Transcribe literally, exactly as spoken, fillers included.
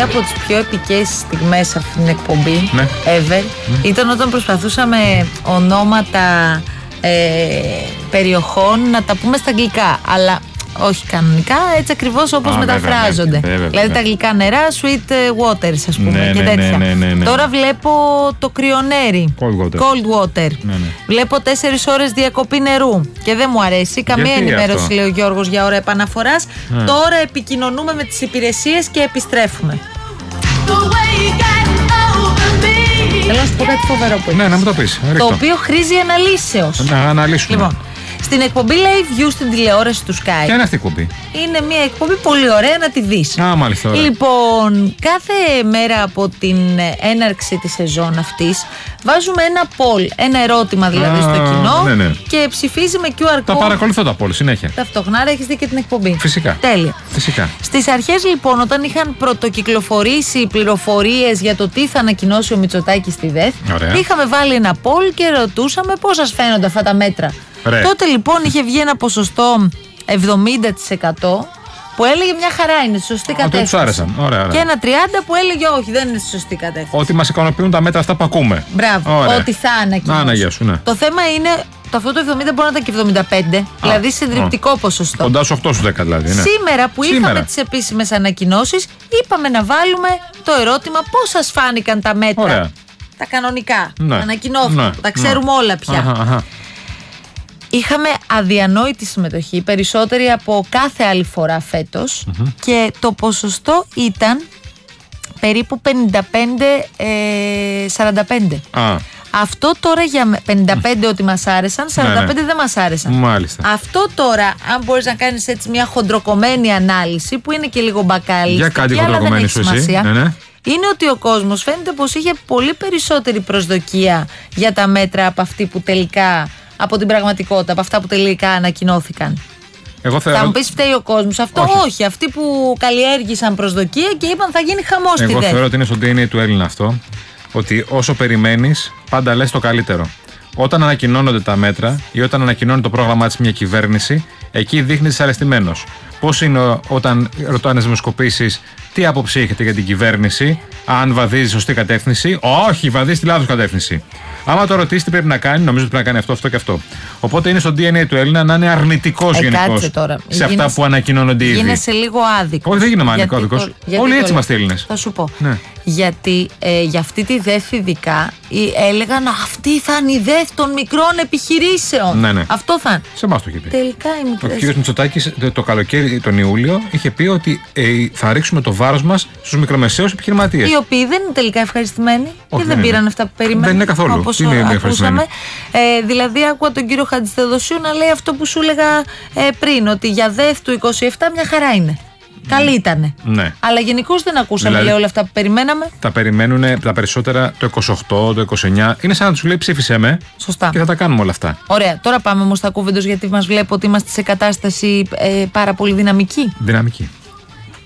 μία από τις πιο επικές στιγμές σε αυτήν την εκπομπή, ναι. ever, mm. ήταν όταν προσπαθούσαμε ονόματα ε, περιοχών να τα πούμε στα αγγλικά, αλλά όχι κανονικά, έτσι ακριβώς όπως ah, μεταφράζονται. Βέβαια, βέβαια, δηλαδή τα γλυκά νερά, sweet waters, ας πούμε, ναι, και ναι, τέτοια. Ναι, ναι, ναι, ναι. Τώρα βλέπω το κρυονέρι. Cold water. Cold water. Ναι, ναι. Βλέπω τέσσερις ώρες διακοπή νερού. Και δεν μου αρέσει. Καμία γιατί ενημέρωση, αυτό? λέει ο Γιώργος, για ώρα επαναφοράς. Ναι. Τώρα επικοινωνούμε με τις υπηρεσίες και επιστρέφουμε. Θέλω να σου πω κάτι φοβερό που ναι, να μου το πεις. Το οποίο χρήζει αναλύσεως. Να αναλύσουμε. Λοιπόν, στην εκπομπή Live View στην τηλεόραση του Sky. Ποια είναι αυτή η εκπομπή? Είναι μια εκπομπή πολύ ωραία να τη δεις. Α, μάλιστα. Ωραία. Λοιπόν, κάθε μέρα από την έναρξη της σεζόν αυτής βάζουμε ένα poll, ένα ερώτημα δηλαδή. Α, στο κοινό, ναι, ναι. Και ψηφίζει με κιου αρ code. Τα παρακολουθώ τα poll συνέχεια. Ταυτόχρονα έχεις δει και την εκπομπή. Φυσικά. Τέλεια. Φυσικά. Στις αρχές λοιπόν, όταν είχαν πρωτοκυκλοφορήσει πληροφορίες για το τι θα ανακοινώσει ο Μητσοτάκης στη ΔΕΘ, ωραία, είχαμε βάλει ένα poll και ρωτούσαμε πώς σας φαίνονται αυτά τα μέτρα. Ρε. Τότε λοιπόν είχε βγει ένα ποσοστό εβδομήντα τοις εκατό που έλεγε μια χαρά, είναι στη σωστή κατεύθυνση. Ότι τους άρεσαν. Ωραία, ωραία. Και ένα τριάντα τοις εκατό που έλεγε όχι, δεν είναι στη σωστή κατεύθυνση. Ότι μας ικανοποιούν τα μέτρα αυτά που ακούμε. Μπράβο. Ωραία. Ότι θα ανακοινώσουν. Ναι. Το θέμα είναι, το αυτό το εβδομήντα μπορεί να ήταν και εβδομήντα πέντε, α, δηλαδή συντριπτικό α. ποσοστό. Κοντά στους οκτώ στους δέκα δηλαδή. Ναι. Σήμερα που Σήμερα. είχαμε τις επίσημες ανακοινώσεις, είπαμε να βάλουμε το ερώτημα πώς σας φάνηκαν τα μέτρα. Ωραία. Τα κανονικά. Ναι. Ανακοινώθηκαν. Ναι. Τα ξέρουμε ναι. όλα πια. Αχα, αχα. Είχαμε αδιανόητη συμμετοχή, περισσότερη από κάθε άλλη φορά φέτος, mm-hmm. και το ποσοστό ήταν περίπου πενήντα πέντε σαράντα πέντε. Α. Αυτό τώρα για πενήντα πέντε ότι μας άρεσαν, σαράντα πέντε ναι, ναι. δεν μας άρεσαν. Μάλιστα. Αυτό τώρα, αν μπορείς να κάνεις έτσι μια χοντροκομμένη ανάλυση, που είναι και λίγο μπακάλι, για κάτι χοντροκομμένη σου εσύ. Ναι, ναι. Είναι ότι ο κόσμος φαίνεται πως είχε πολύ περισσότερη προσδοκία για τα μέτρα από αυτή που τελικά, από την πραγματικότητα, από αυτά που τελικά ανακοινώθηκαν. Εγώ θέλω... Θα μου πεις φταίει ο κόσμος. Αυτό όχι. όχι. Αυτοί που καλλιέργησαν προσδοκία και είπαν θα γίνει χαμός στη ΔΕΘ. Εγώ θεωρώ ότι είναι στο ντι εν έι του Έλληνα αυτό. Ότι όσο περιμένεις, πάντα λες το καλύτερο. Όταν ανακοινώνονται τα μέτρα ή όταν ανακοινώνει το πρόγραμμά της μια κυβέρνηση, εκεί δείχνει δυσαρεστημένος. Πώς είναι όταν ρωτάνε στις δημοσκοπήσεις τι άποψη έχετε για την κυβέρνηση, αν βαδίζει σωστή κατεύθυνση? Όχι, βαδίζει στη λάθος κατεύθυνση. Άμα το ρωτήσει τι πρέπει να κάνει, νομίζω ότι πρέπει να κάνει αυτό, αυτό και αυτό. Οπότε είναι στο ντι εν έι του Έλληνα να είναι αρνητικός ε, γενικώς σε γίνεσαι, αυτά που ανακοινώνονται ήδη. Γίνεσαι λίγο άδικος. Όχι, δεν γίνομαι άδικος. Όλοι έτσι είμαστε Έλληνες. Θα σου πω. Ναι. Γιατί ε, για αυτή τη ΔΕΘ ειδικά έλεγαν αυτή θα είναι η ΔΕΘ των μικρών επιχειρήσεων. Ναι, ναι. Αυτό θα είναι. Σε εμάς το είχε πει. Τελικά οι μικρές. Ο κ. Μητσοτάκης το καλοκαίρι, τον Ιούλιο, είχε πει ότι ε, θα ρίξουμε το βάρος μας στους μικρομεσαίους επιχειρηματίες. Οι οποίοι δεν είναι τελικά ευχαριστημένοι. Όχι, και δεν, δεν πήραν είναι. αυτά που περίμεναν. Δεν είναι καθόλου. Όπως είναι ακούσαμε. Ε, δηλαδή, άκουγα τον κύριο Χατζηθεοδοσίου να λέει αυτό που σου έλεγα ε, πριν, ότι για ΔΕΘ του είκοσι επτά μια χαρά είναι. Καλή ήτανε. Ναι. Αλλά γενικώς δεν ακούσαμε δηλαδή, λέει, όλα αυτά που περιμέναμε. Τα περιμένουν τα περισσότερα το είκοσι οκτώ, το είκοσι εννιά. Είναι σαν να τους λέει ψήφισέ με. Σωστά. Και θα τα κάνουμε όλα αυτά. Ωραία. Τώρα πάμε όμως στα κούβεντος, γιατί μας βλέπω ότι είμαστε σε κατάσταση ε, πάρα πολύ δυναμική. Δυναμική.